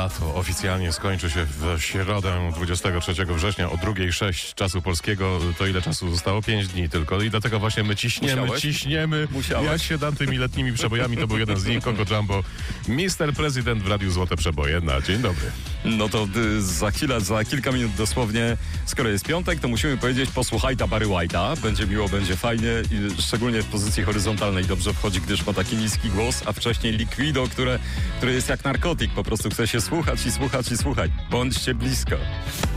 lato oficjalnie skończy się w środę 23 września o 2:06 czasu polskiego. To ile czasu zostało? 5 dni tylko. I dlatego właśnie my ciśniemy. Jak się dam tymi letnimi przebojami, to był jeden z nich, Coco Jumbo. Mr. Prezydent w Radiu Złote Przeboje. Na dzień dobry. No to za chwilę, za kilka minut dosłownie, skoro jest piątek, to musimy powiedzieć posłuchaj ta Barry White'a. Będzie miło, będzie fajnie i szczególnie w pozycji horyzontalnej dobrze wchodzi, gdyż ma taki niski głos, a wcześniej Liquido, które jest jak narkotyk, po prostu chce się słuchać i słuchać i słuchać. Bądźcie blisko.